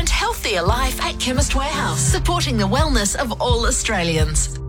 vibrant, healthier life at Chemist Warehouse, supporting the wellness of all Australians.